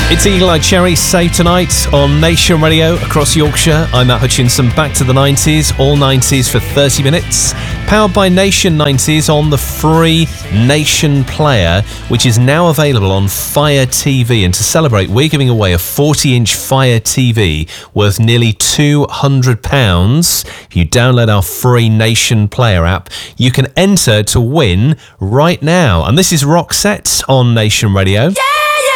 It's Eagle Eye Cherry, Save Tonight on Nation Radio across Yorkshire. I'm Matt Hutchinson, back to the 90s, all 90s for 30 minutes. Powered by Nation 90s on the free Nation Player, which is now available on Fire TV. And to celebrate, we're giving away a 40-inch Fire TV worth nearly £200. If you download our free Nation Player app, you can enter to win right now. And this is Roxette on Nation Radio. Yeah!